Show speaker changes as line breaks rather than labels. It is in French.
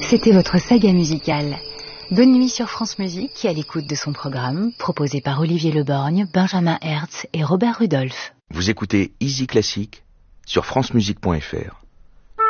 C'était votre saga musicale. Bonne nuit sur France Musique, qui à l'écoute de son programme, proposé par Olivier Leborgne, Benjamin Hertz et Robert Rudolph.
Vous écoutez Easy Classic sur francemusique.fr.